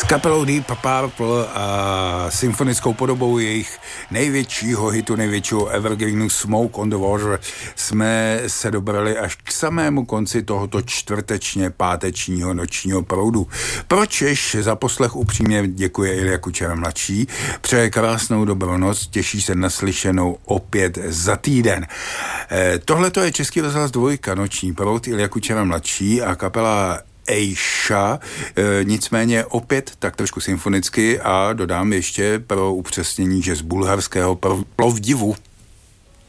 S kapelou Deep Purple a symfonickou podobou jejich největšího hitu, největšího evergreenu Smoke on the Water jsme se dobrali až k samému konci tohoto čtvrtečně pátečního nočního proudu. Pročež za poslech upřímně děkuje Ilja Kučera mladší, přeje krásnou dobrou noc, těší se na slyšenou opět za týden. Tohle to je Český rozhlas 2, noční proud, Ilja Kučera mladší a kapela Aisha, nicméně opět tak trošku symfonicky a dodám ještě pro upřesnění, že z bulharského Plovdivu.